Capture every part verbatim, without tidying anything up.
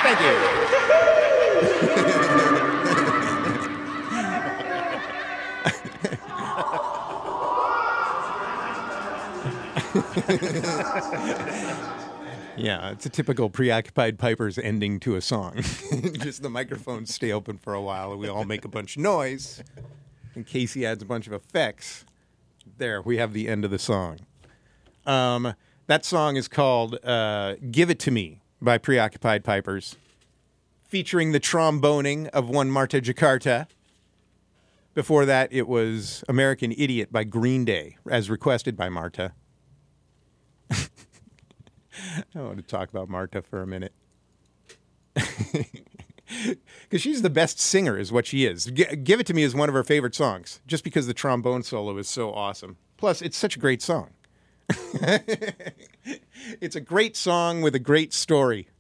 Thank you. Yeah, it's a typical Preoccupied Pipers ending to a song. Just the microphones stay open for a while and we all make a bunch of noise. And Casey adds a bunch of effects. There, we have the end of the song. Um, that song is called uh, Give It To Me by Preoccupied Pipers, featuring the tromboning of one Marta Jakarta. Before that, it was American Idiot by Green Day, as requested by Marta. I want to talk about Marta for a minute. Because she's the best singer, is what she is. G- Give It To Me is one of her favorite songs, just because the trombone solo is so awesome. Plus, it's such a great song. It's a great song with a great story.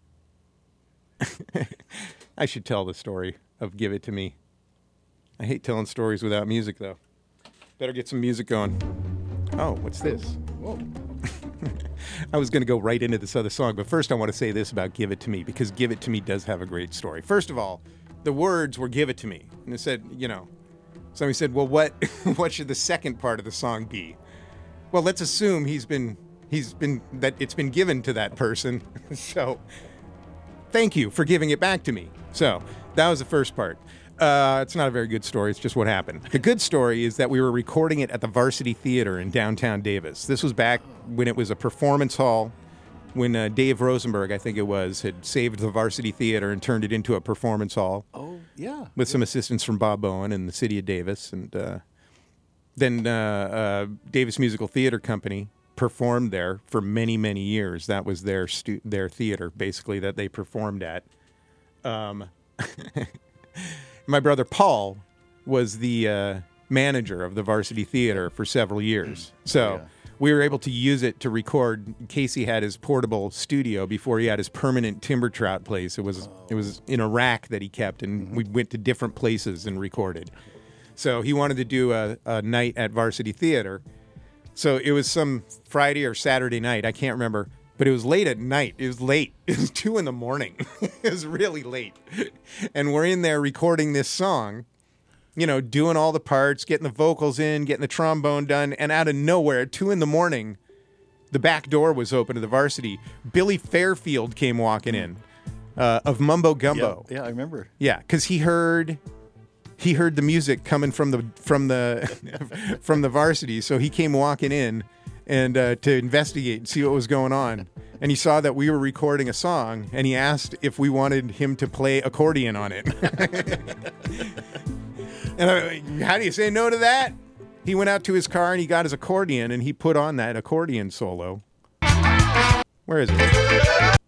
I should tell the story of Give It To Me. I hate telling stories without music, though. Better get some music going. Oh, what's this? Whoa. I was going to go right into this other song, but first I want to say this about Give It To Me, because Give It To Me does have a great story. First of all, the words were Give It To Me. And it said, you know, somebody said, well, what what should the second part of the song be? Well, let's assume he's been, he's been, that it's been given to that person. So, thank you for giving it back to me. So, that was the first part. Uh, it's not a very good story. It's just what happened. The good story is that we were recording it at the Varsity Theater in downtown Davis. This was back when it was a performance hall, when uh, Dave Rosenberg, I think it was, had saved the Varsity Theater and turned it into a performance hall. Oh, yeah. With some assistance from Bob Bowen and the city of Davis. And uh, then uh, uh, Davis Musical Theater Company performed there for many, many years. That was their stu- their theater, basically, that they performed at. Um... My brother Paul was the uh, manager of the Varsity Theater for several years. So yeah. we were able to use it to record. Casey had his portable studio before he had his permanent timber trout place. It was oh. it was in a rack that he kept, and mm-hmm. we went to different places and recorded. So he wanted to do a, a night at Varsity Theater. So it was some Friday or Saturday night. I can't remember. But it was late at night. It was late. It was two in the morning. It was really late. And we're in there recording this song, you know, doing all the parts, getting the vocals in, getting the trombone done. And out of nowhere, at two in the morning, the back door was open to the Varsity. Billy Fairfield came walking in uh, of Mumbo Gumbo. Yeah, yeah, I remember. Yeah, because he heard... He heard the music coming from the from the from the Varsity, so he came walking in and uh, to investigate and see what was going on. And he saw that we were recording a song, and he asked if we wanted him to play accordion on it. And I, how do you say no to that? He went out to his car and he got his accordion, and he put on that accordion solo. Where is it?